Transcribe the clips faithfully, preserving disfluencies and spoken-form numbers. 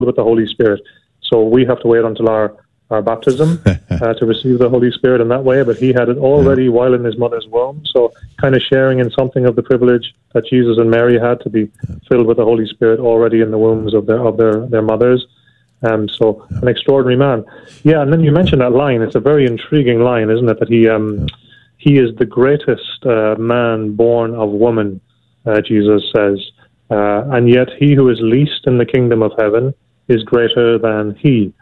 with the Holy Spirit. So we have to wait until our, our baptism uh, to receive the Holy Spirit in that way, but he had it already yeah. while in his mother's womb, so kind of sharing in something of the privilege that Jesus and Mary had to be filled with the Holy Spirit already in the wombs of their of their, their mothers. Um, so an extraordinary man. Yeah, and then you mentioned that line. It's a very intriguing line, isn't it, that he um, he is the greatest uh, man born of woman, uh, Jesus says, uh, and yet he who is least in the kingdom of heaven is greater than he.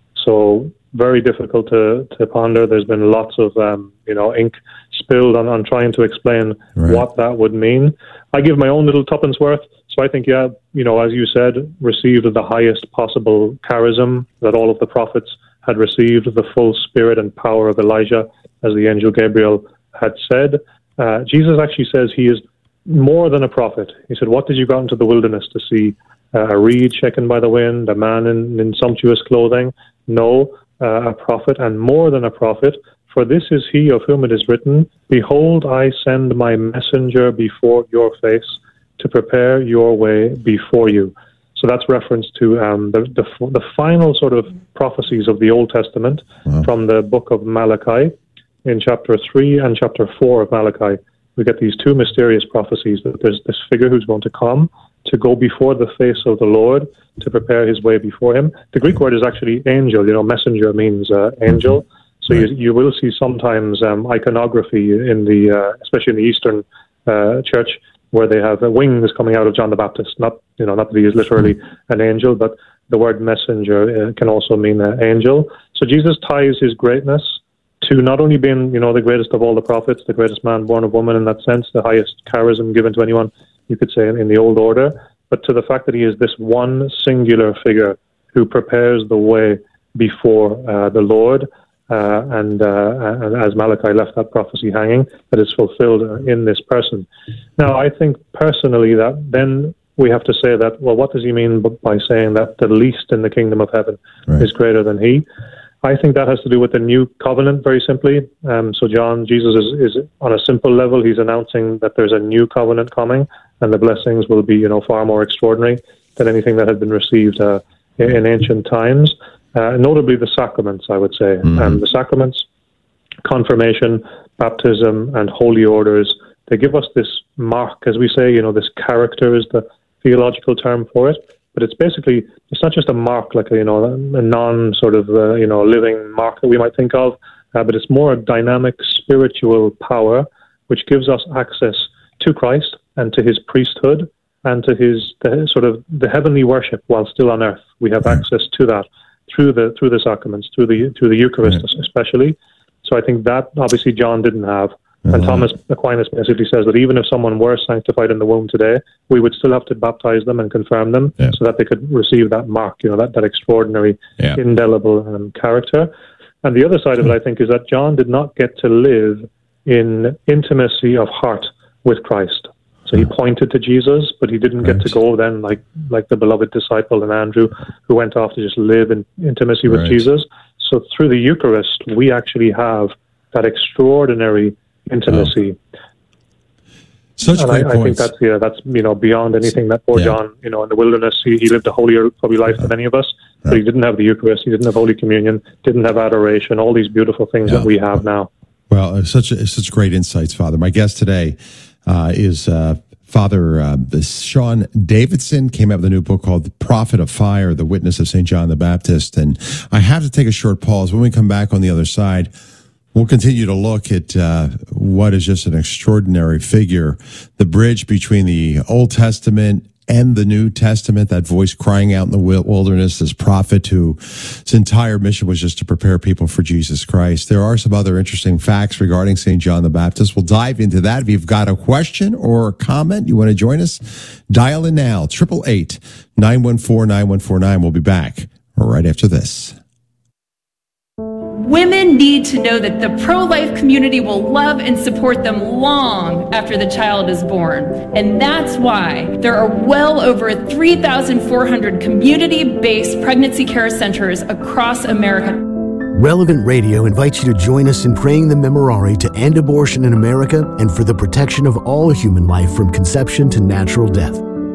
So very difficult to, to ponder. There's been lots of um, you know ink spilled on, on trying to explain right. what that would mean. I give my own little tuppence worth. So I think, yeah, you know, as you said, received the highest possible charism that all of the prophets had received, the full spirit and power of Elijah, as the angel Gabriel had said. Uh, Jesus actually says he is more than a prophet. He said, what did you go into the wilderness to see? Uh, a reed shaken by the wind, a man in, in sumptuous clothing? No, uh, a prophet, and more than a prophet. For this is he of whom it is written, behold, I send my messenger before your face to prepare your way before you. So that's reference to um, the, the the final sort of prophecies of the Old Testament wow. from the book of Malachi. In chapter three and chapter four of Malachi, we get these two mysterious prophecies that there's this figure who's going to come to go before the face of the Lord to prepare his way before him. The Greek word is actually angel. You know, messenger means uh, angel. So right. you, you will see sometimes um, iconography in the, uh, especially in the Eastern uh, church, where they have uh, wings coming out of John the Baptist. Not, you know, not that he is literally an angel, but the word messenger uh, can also mean uh, angel. So Jesus ties his greatness to not only being, you know, the greatest of all the prophets, the greatest man born of woman in that sense, the highest charism given to anyone, you could say, in, in the old order, but to the fact that he is this one singular figure who prepares the way before uh, the Lord. Uh, and, uh, and as Malachi left that prophecy hanging, that is fulfilled in this person. Now, I think personally that then we have to say that, well, what does he mean by saying that the least in the kingdom of heaven right. is greater than he? I think that has to do with the new covenant, very simply. Um, so John, Jesus is, is on a simple level, he's announcing that there's a new covenant coming, and the blessings will be, you know, far more extraordinary than anything that had been received uh, in, in ancient times. Uh, notably the sacraments, I would say. Mm-hmm. Um, the sacraments, confirmation, baptism, and holy orders, they give us this mark, as we say, you know, this character is the theological term for it, but it's basically, it's not just a mark like, a, you know, a non sort of, uh, you know, living mark that we might think of, uh, but it's more a dynamic spiritual power which gives us access to Christ and to his priesthood and to his the, sort of the heavenly worship while still on earth. We have access to that through the through the sacraments, through the through the Eucharist yeah. especially. So I think that obviously John didn't have. Uh-huh. And Thomas Aquinas basically says that even if someone were sanctified in the womb today, we would still have to baptize them and confirm them yeah. so that they could receive that mark, you know, that, that extraordinary, yeah. indelible um, character. And the other side of it, I think, is that John did not get to live in intimacy of heart with Christ. So he pointed to Jesus, but he didn't right. get to go then like like the beloved disciple and Andrew, who went off to just live in intimacy with right. Jesus. So through the Eucharist, we actually have that extraordinary intimacy. Oh. Such and great I, points. I think that's yeah, that's you know beyond anything that poor yeah. John, you know, in the wilderness, he, he lived a holier probably life yeah. than any of us. Right. But he didn't have the Eucharist, he didn't have Holy Communion, didn't have adoration, all these beautiful things yeah. that we have now. Well, such such great insights, Father. My guest today uh, is uh, Father uh, Sean Davidson. Came out with a new book called The Prophet of Fire, The Witness of Saint John the Baptist. And I have to take a short pause. When we come back on the other side, we'll continue to look at uh, what is just an extraordinary figure, the bridge between the Old Testament and the New Testament, that voice crying out in the wilderness, this prophet whose entire mission was just to prepare people for Jesus Christ. There are some other interesting facts regarding Saint John the Baptist. We'll dive into that. If you've got a question or a comment, you want to join us, dial in now, eight eight eight, nine one four, nine one four nine. We'll be back right after this. Women need to know that the pro-life community will love and support them long after the child is born. And that's why there are well over three thousand four hundred community-based pregnancy care centers across America. Relevant Radio invites you to join us in praying the Memorare to end abortion in America and for the protection of all human life from conception to natural death.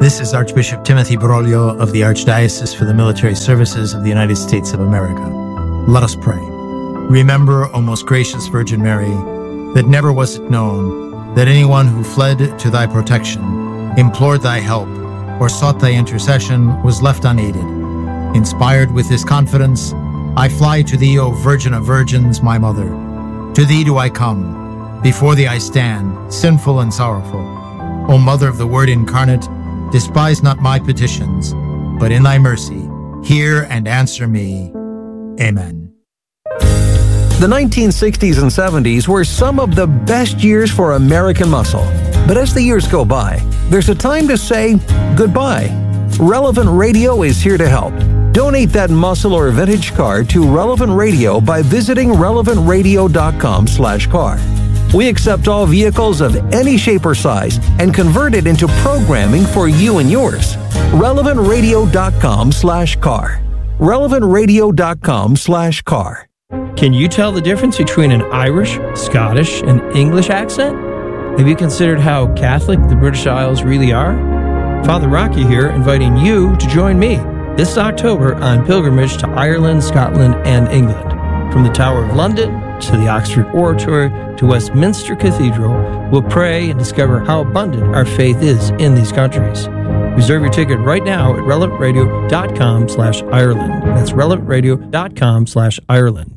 This is Archbishop Timothy Broglio of the Archdiocese for the Military Services of the United States of America. Let us pray. Remember, O most gracious Virgin Mary, that never was it known that anyone who fled to thy protection, implored thy help, or sought thy intercession was left unaided. Inspired with this confidence, I fly to thee, O Virgin of Virgins, my Mother. To thee do I come. Before thee I stand, sinful and sorrowful. O Mother of the Word incarnate, despise not my petitions, but in thy mercy, hear and answer me. Amen. The nineteen sixties and seventies were some of the best years for American muscle. But as the years go by, there's a time to say goodbye. Relevant Radio is here to help. Donate that muscle or vintage car to Relevant Radio by visiting relevant radio dot com slash car. We accept all vehicles of any shape or size and convert it into programming for you and yours. relevant radio dot com slash car. relevant radio dot com slash car. Can you tell the difference between an Irish, Scottish, and English accent? Have you considered how Catholic the British Isles really are? Father Rocky here, inviting you to join me this October on pilgrimage to Ireland, Scotland, and England. From the Tower of London to the Oxford Oratory to Westminster Cathedral, we'll pray and discover how abundant our faith is in these countries. Reserve your ticket right now at relevant radio dot com slash Ireland. That's relevant radio dot com slash Ireland.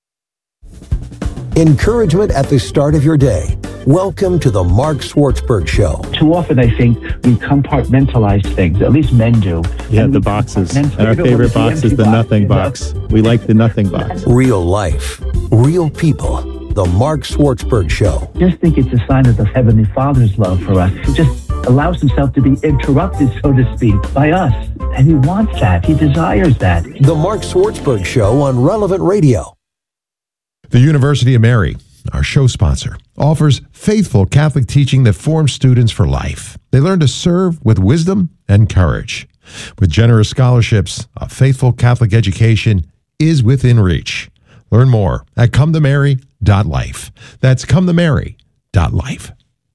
Encouragement at the start of your day. Welcome to the Mark Schwartzberg Show. Too often, I think we compartmentalize things. At least men do. Yeah, the boxes. And our favorite box is the nothing box. We like the nothing box. Real life, real people. The Mark Schwartzberg Show. I just think it's a sign of the Heavenly Father's love for us. He just allows himself to be interrupted, so to speak, by us. And he wants that. He desires that. The Mark Schwartzberg Show on Relevant Radio. The University of Mary, our show sponsor, offers faithful Catholic teaching that forms students for life. They learn to serve with wisdom and courage. With generous scholarships, a faithful Catholic education is within reach. Learn more at come to mary dot life. That's come to mary dot life.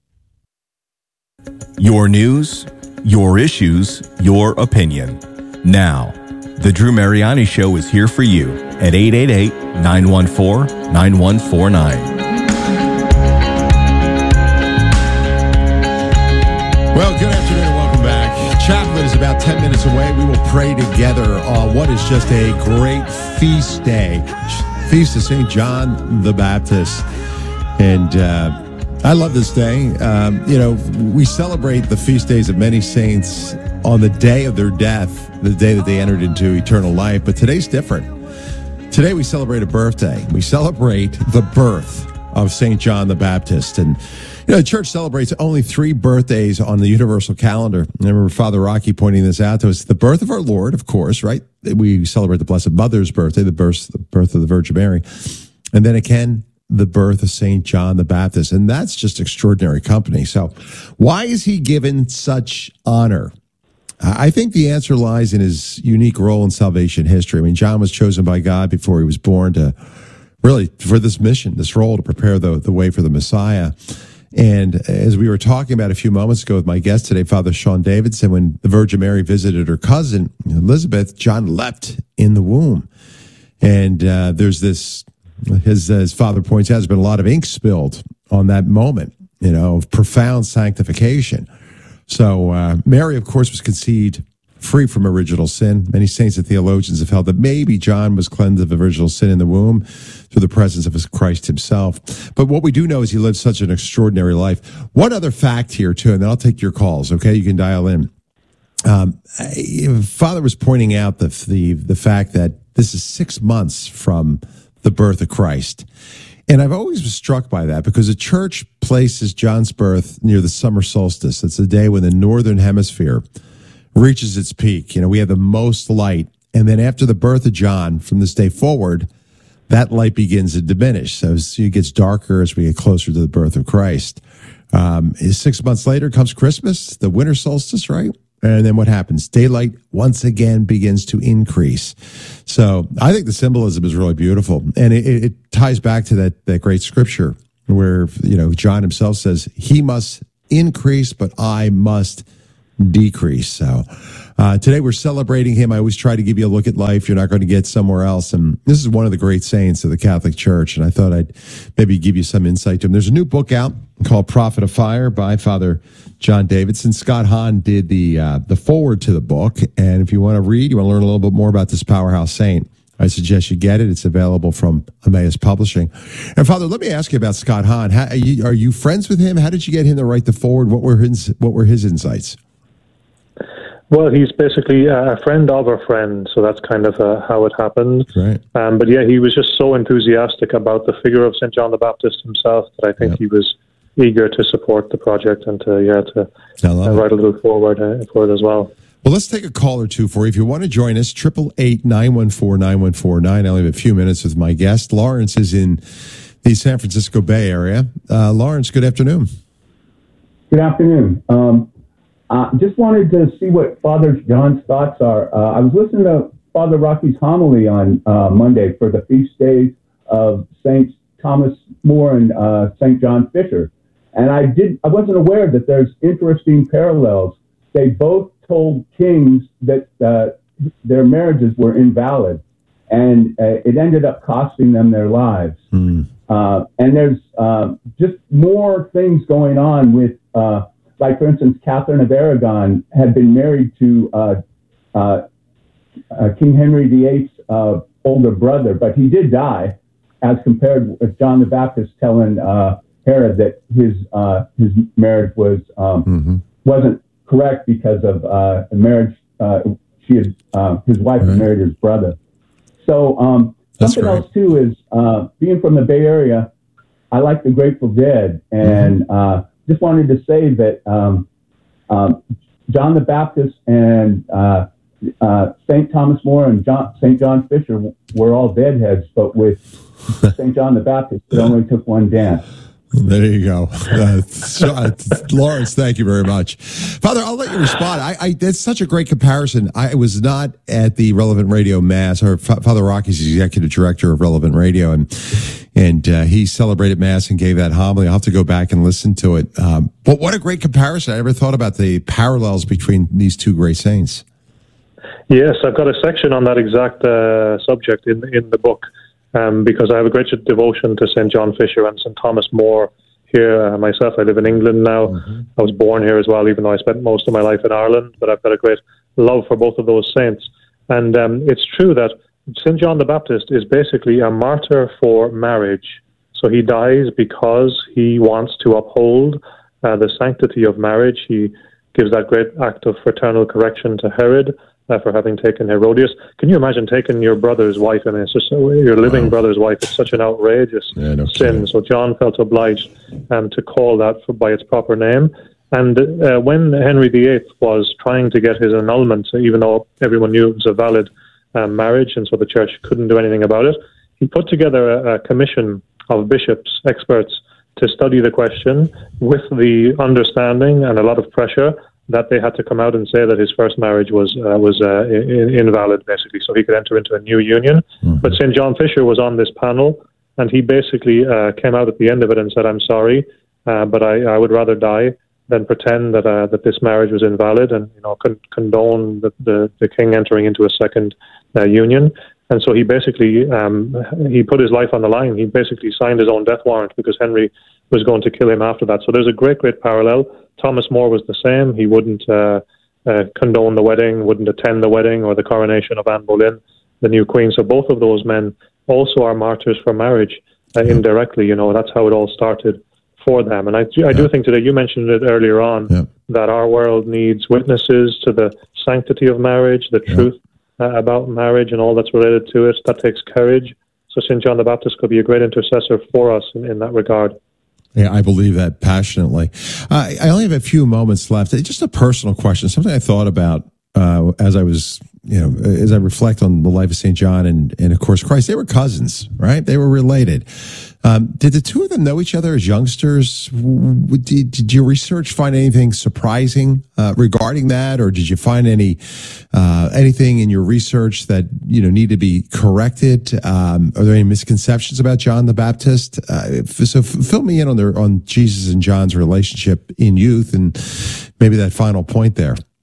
Your news, your issues, your opinion. Now, The Drew Mariani Show is here for you at eight eight eight, nine one four, nine one four nine. Well, good afternoon and welcome back. Chaplain is about ten minutes away. We will pray together on what is just a great feast day. Feast of Saint John the Baptist. And uh, I love this day. Um, you know, we celebrate the feast days of many saints on the day of their death, the day that they entered into eternal life. But today's different. Today we celebrate a birthday. We celebrate the birth of Saint John the Baptist. And, you know, the church celebrates only three birthdays on the universal calendar. I remember Father Rocky pointing this out to us. The birth of our Lord, of course, right? We celebrate the Blessed Mother's birthday, the birth, the birth of the Virgin Mary. And then again, the birth of Saint John the Baptist. And that's just extraordinary company. So why is he given such honor? I think the answer lies in his unique role in salvation history. I mean, John was chosen by God before he was born to really, for this mission, this role to prepare the, the way for the Messiah. And as we were talking about a few moments ago with my guest today, Father Sean Davidson, when the Virgin Mary visited her cousin, Elizabeth, John leapt in the womb. And uh, there's this, as, as Father points out, there's been a lot of ink spilled on that moment, you know, of profound sanctification. So uh, Mary, of course, was conceived free from original sin. Many saints and theologians have held that maybe John was cleansed of original sin in the womb through the presence of his Christ himself. But what we do know is he lived such an extraordinary life. One other fact here, too, and then I'll take your calls, okay? You can dial in. Um, Father was pointing out the, the, the fact that this is six months from the birth of Christ. And I've always been struck by that because the church places John's birth near the summer solstice. It's the day when the northern hemisphere reaches its peak. You know, we have the most light. And then after the birth of John, from this day forward, that light begins to diminish. So it gets darker as we get closer to the birth of Christ. Um, six months later comes Christmas, the winter solstice, right? And then what happens? Daylight once again begins to increase. So I think the symbolism is really beautiful. And it, it ties back to that, that great scripture where, you know, John himself says, he must increase, but I must decrease. So uh, today we're celebrating him. I always try to give you a look at life you're not going to get somewhere else. And this is one of the great saints of the Catholic Church. And I thought I'd maybe give you some insight to him. There's a new book out called Prophet of Fire by Father John Davidson. Scott Hahn did the uh, the forward to the book. And if you want to read, you want to learn a little bit more about this powerhouse saint, I suggest you get it. It's available from Emmaus Publishing. And Father, let me ask you about Scott Hahn. How, are, you, are you friends with him? How did you get him to write the forward? What were his What were his insights? Well, he's basically a friend of a friend, so that's kind of uh, how it happened. Right. Um, but yeah, he was just so enthusiastic about the figure of Saint John the Baptist himself that I think yep. he was eager to support the project and to yeah to uh, write a little forward uh, for it as well. Well, let's take a call or two for you. If you want to join us, triple eight nine one four nine one four nine. I only have a few minutes with my guest. Lawrence is in the San Francisco Bay Area. Uh, Lawrence, good afternoon. Good afternoon. Um, uh, just wanted to see what Father John's thoughts are. Uh, I was listening to Father Rocky's homily on uh, Monday for the feast days of Saints Thomas More and uh, Saint John Fisher, and I did. I wasn't aware that there's interesting parallels. They both told kings that uh, their marriages were invalid, and uh, it ended up costing them their lives. Mm. Uh, and there's uh, just more things going on with, uh, like, for instance, Catherine of Aragon had been married to uh, uh, uh, King Henry the Eighth's uh, older brother, but he did die, as compared with John the Baptist telling uh, Herod that his uh, his marriage was um, mm-hmm. wasn't correct because of uh, a marriage. Uh, she had uh, his wife right. had married his brother. So um, something great. else too is uh, being from the Bay Area. I like the Grateful Dead, and mm-hmm. uh, just wanted to say that um, um, John the Baptist and uh, uh, Saint Thomas More and John, Saint John Fisher were all deadheads, but with Saint John the Baptist, it only took one dance. There you go. Uh, so, uh, Lawrence, thank you very much. Father, I'll let you respond. I, I, that's such a great comparison. I was not at the Relevant Radio Mass, or F- Father Rocky's executive director of Relevant Radio, and and uh, he celebrated Mass and gave that homily. I'll have to go back and listen to it. Um, but what a great comparison. I never thought about the parallels between these two great saints. Yes, I've got a section on that exact uh, subject in in the book. Um, because I have a great devotion to Saint John Fisher and Saint Thomas More here uh, myself. I live in England now. Mm-hmm. I was born here as well, even though I spent most of my life in Ireland. But I've got a great love for both of those saints. And um, it's true that Saint John the Baptist is basically a martyr for marriage. So he dies because he wants to uphold uh, the sanctity of marriage. He gives that great act of fraternal correction to Herod Uh, for having taken Herodias. Can you imagine taking your brother's wife? I mean, it's just your living wow. brother's wife. It's such an outrageous yeah, no sin. kidding. So John felt obliged um, to call that for, by its proper name. And uh, when Henry the Eighth was trying to get his annulment, even though everyone knew it was a valid uh, marriage, and so the church couldn't do anything about it, he put together a, a commission of bishops, experts, to study the question with the understanding and a lot of pressure that they had to come out and say that his first marriage was uh, was uh, in, invalid, basically, so he could enter into a new union. Mm-hmm. But Saint John Fisher was on this panel, and he basically uh, came out at the end of it and said, "I'm sorry, uh, but I, I would rather die than pretend that uh, that this marriage was invalid, and you know con- condone the, the the king entering into a second uh, union." And so he basically um, he put his life on the line. He basically signed his own death warrant because Henry was going to kill him after that. So there's a great, great parallel. Thomas More was the same. He wouldn't uh, uh, condone the wedding, wouldn't attend the wedding or the coronation of Anne Boleyn, the new queen. So both of those men also are martyrs for marriage uh, indirectly. You know, that's how it all started for them. And I, I do think today, you mentioned it earlier on, yeah. that our world needs witnesses to the sanctity of marriage, the yeah. truth uh, about marriage and all that's related to it. That takes courage. So Saint John the Baptist could be a great intercessor for us in, in that regard. Yeah, I believe that passionately. Uh, I only have a few moments left. Just a personal question, something I thought about uh, as I was, you know, as I reflect on the life of Saint John and, and of course, Christ. They were cousins, right? They were related. Um, did the two of them know each other as youngsters? Did, did your research find anything surprising uh, regarding that, or did you find any uh, anything in your research that you know need to be corrected? Um, are there any misconceptions about John the Baptist? Uh, so, fill me in on their on Jesus and John's relationship in youth, and maybe that final point there.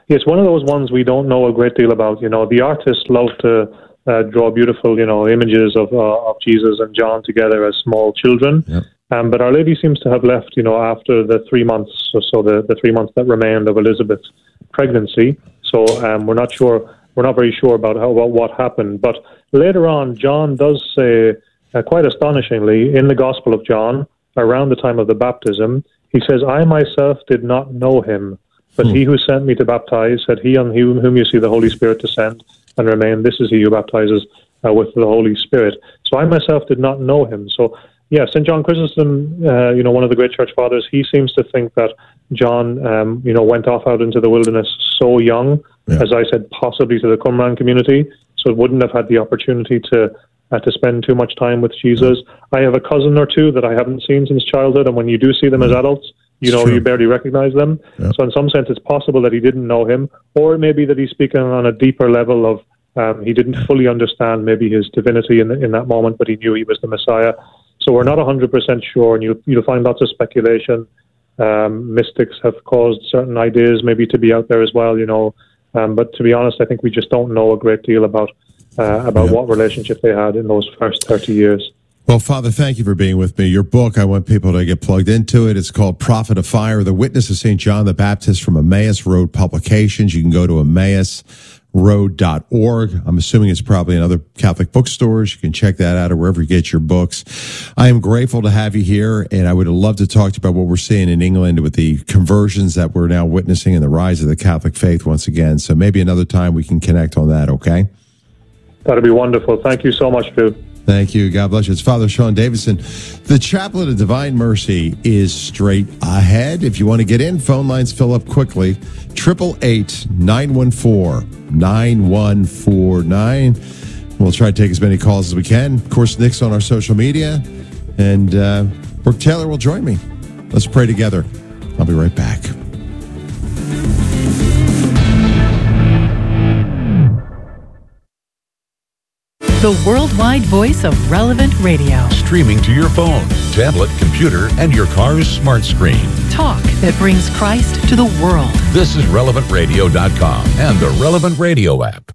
it's one of those ones we don't know a great deal about. You know, the artists love to uh, draw beautiful, you know, images of uh, of Jesus and John together as small children. Yep. Um, but Our Lady seems to have left, you know, after the three months or so, the, the three months that remained of Elizabeth's pregnancy. So um, we're not sure, we're not very sure about how about what happened. But later on, John does say, uh, quite astonishingly, in the Gospel of John, around the time of the baptism, he says, "I myself did not know him, but hmm. he who sent me to baptize said, he on whom, whom you see the Holy Spirit descend and remain, this is he who baptizes uh, with the Holy Spirit. So I myself did not know him." So, yeah, Saint John Chrysostom, uh, you know, one of the great church fathers, he seems to think that John, um, you know, went off out into the wilderness so young, yeah. as I said, possibly to the Qumran community, so it wouldn't have had the opportunity to uh, to spend too much time with Jesus. I have a cousin or two that I haven't seen since childhood, and when you do see them as adults, you know, you barely recognize them. Yeah. So in some sense, it's possible that he didn't know him, or it may be that he's speaking on a deeper level of um, he didn't fully understand maybe his divinity in, the, in that moment, but he knew he was the Messiah. So we're not one hundred percent sure, and you, you'll find lots of speculation. Um, mystics have caused certain ideas maybe to be out there as well, you know. Um, but to be honest, I think we just don't know a great deal about uh, about yeah. what relationship they had in those first thirty years. Well, Father, thank you for being with me. Your book, I want people to get plugged into it. It's called Prophet of Fire, The Witness of Saint John the Baptist, from Emmaus Road Publications. You can go to emmaus road dot org. I'm assuming it's probably in other Catholic bookstores. You can check that out or wherever you get your books. I am grateful to have you here, and I would love to talk to you about what we're seeing in England with the conversions that we're now witnessing and the rise of the Catholic faith once again. So maybe another time we can connect on that, okay? That'd be wonderful. Thank you so much, Drew. Thank you. God bless you. It's Father Sean Davidson. The Chaplet of Divine Mercy is straight ahead. If you want to get in, phone lines fill up quickly. eight eight eight, nine one four, nine one four nine. We'll try to take as many calls as we can. Of course, Nick's on our social media. And uh, Brooke Taylor will join me. Let's pray together. I'll be right back. The worldwide voice of Relevant Radio. Streaming to your phone, tablet, computer, and your car's smart screen. Talk that brings Christ to the world. This is relevant radio dot com and the Relevant Radio app.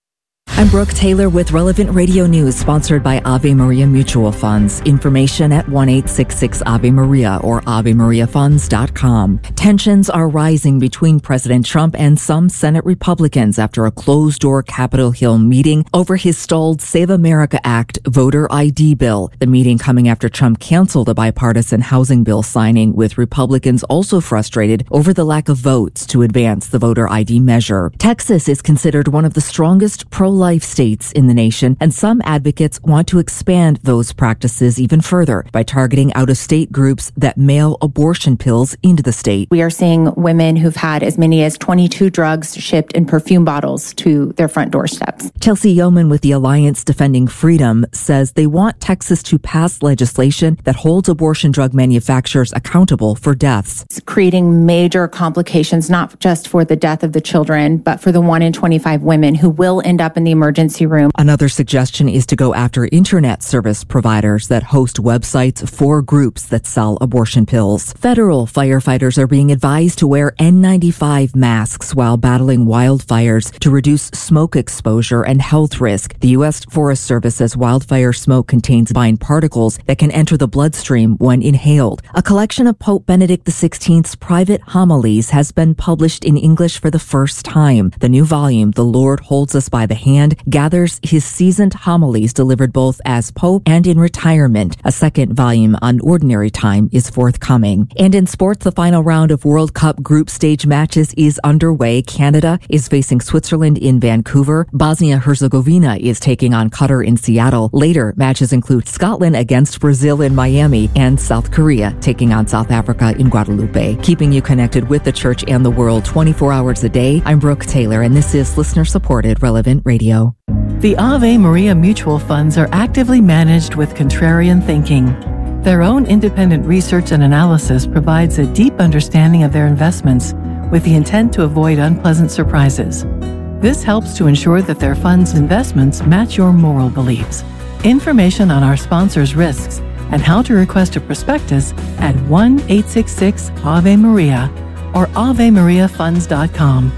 I'm Brooke Taylor with Relevant Radio News, sponsored by Ave Maria Mutual Funds. Information at one eight six six Ave Maria or ave maria funds dot com. Tensions are rising between President Trump and some Senate Republicans after a closed-door Capitol Hill meeting over his stalled Save America Act voter I D bill. The meeting coming after Trump canceled a bipartisan housing bill signing, with Republicans also frustrated over the lack of votes to advance the voter I D measure. Texas is considered one of the strongest pro-life states in the nation, and some advocates want to expand those practices even further by targeting out-of-state groups that mail abortion pills into the state. We are seeing women who've had as many as twenty-two drugs shipped in perfume bottles to their front doorsteps. Chelsea Yeoman with the Alliance Defending Freedom says they want Texas to pass legislation that holds abortion drug manufacturers accountable for deaths. It's creating major complications, not just for the death of the children, but for the one in twenty-five women who will end up in the emergency room. Another suggestion is to go after internet service providers that host websites for groups that sell abortion pills. Federal firefighters are being advised to wear N ninety-five masks while battling wildfires to reduce smoke exposure and health risk. The U S Forest Service says wildfire smoke contains fine particles that can enter the bloodstream when inhaled. A collection of Pope Benedict the sixteenth's private homilies has been published in English for the first time. The new volume, The Lord Holds Us by the Hand, gathers his seasoned homilies delivered both as Pope and in retirement. A second volume on Ordinary Time is forthcoming. And in sports, the final round of World Cup group stage matches is underway. Canada is facing Switzerland in Vancouver. Bosnia-Herzegovina is taking on Qatar in Seattle. Later, matches include Scotland against Brazil in Miami and South Korea taking on South Africa in Guadalupe. Keeping you connected with the church and the world twenty-four hours a day, I'm Brooke Taylor, and this is listener-supported Relevant Radio. The Ave Maria Mutual Funds are actively managed with contrarian thinking. Their own independent research and analysis provides a deep understanding of their investments with the intent to avoid unpleasant surprises. This helps to ensure that their funds' investments match your moral beliefs. Information on our sponsors' risks and how to request a prospectus at one eight six six Ave Maria or ave maria funds dot com.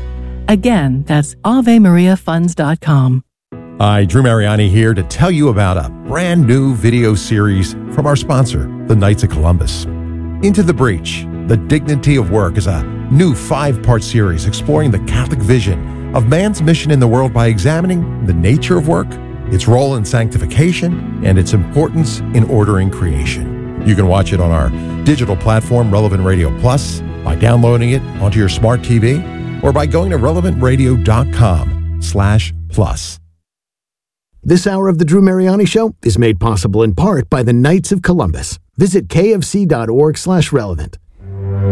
Again, that's ave maria funds dot com. Hi, Drew Mariani here to tell you about a brand new video series from our sponsor, the Knights of Columbus. Into the Breach, The Dignity of Work is a new five-part series exploring the Catholic vision of man's mission in the world by examining the nature of work, its role in sanctification, and its importance in ordering creation. You can watch it on our digital platform, Relevant Radio Plus, by downloading it onto your smart T V, or by going to relevant radio dot com slash plus. This hour of the Drew Mariani Show is made possible in part by the Knights of Columbus. Visit kfc dot org slash relevant.